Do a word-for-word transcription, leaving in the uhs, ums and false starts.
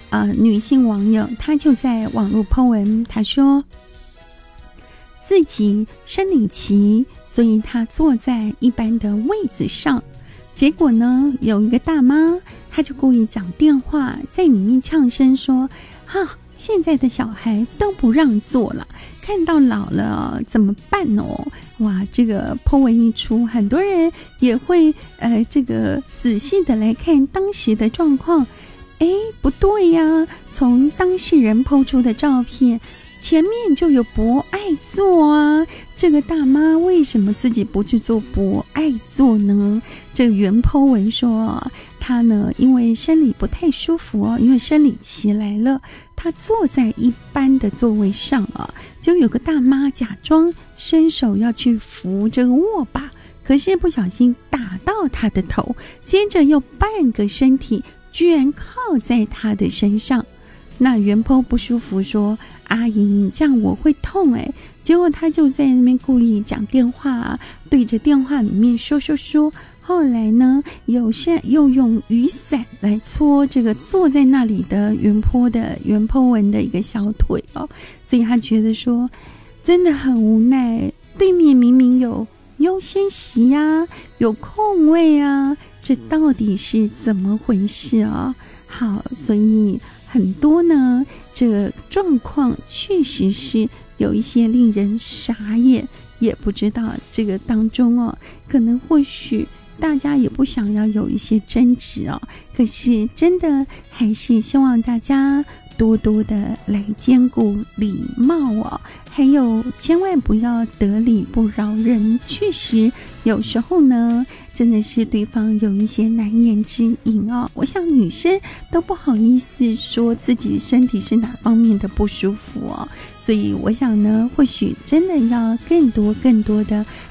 呃女性网友，她就在网络 po 文，她说自己生理期，所以她坐在一般的位子上，结果呢有一个大妈，她就故意讲电话，在里面呛声说啊，现在的小孩都不让坐了，看到老了怎么办哦？哇，这个 po 文一出，很多人也会呃这个仔细的来看当时的状况。诶，不对呀，从当事人 po 出的照片前面就有博爱座啊，这个大妈为什么自己不去做博爱座呢？这个原 po 文说她呢因为生理不太舒服哦，因为生理期来了，她坐在一般的座位上啊，就有个大妈假装伸手要去扶这个握把，可是不小心打到她的头，接着又半个身体居然靠在她的身上。那原 po 不舒服说，阿姨你这样我会痛诶，结果他就在那边故意讲电话啊，对着电话里面说说说，后来呢有些又用雨伞来搓这个坐在那里的原 po 的原 po 文的一个小腿哦，所以他觉得说真的很无奈，对面明明有优先席啊，有空位啊，这到底是怎么回事啊？好，所以很多呢这个状况确实是有一些令人傻眼，也不知道这个当中哦，可能或许大家也不想要有一些争执哦，可是真的还是希望大家多多的来兼顾礼貌哦，还有千万不要得理不饶人。确实有时候呢真的是对方有一些难言之隐哦，我想女生都不好意思说自己身体是哪方面的不舒服哦，所以我想呢或许真的要更多更多的